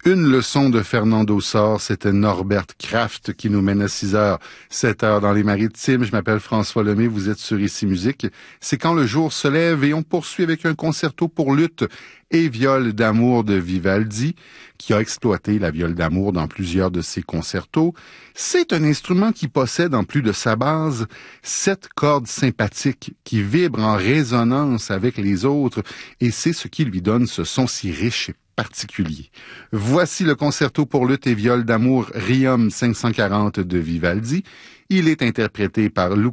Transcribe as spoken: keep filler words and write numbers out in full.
Une leçon de Fernando Sor, c'était Norbert Kraft qui nous mène à six heures, sept heures dans les Maritimes. Je m'appelle François Lemay, vous êtes sur Ici Musique. C'est quand le jour se lève et on poursuit avec un concerto pour lutte et viol d'amour de Vivaldi, qui a exploité la viole d'amour dans plusieurs de ses concertos. C'est un instrument qui possède en plus de sa base sept cordes sympathiques qui vibrent en résonance avec les autres et c'est ce qui lui donne ce son si riche et particulier. Voici le concerto pour lutte et viol d'amour Riom cinq cent quarante de Vivaldi. Il est interprété par Luca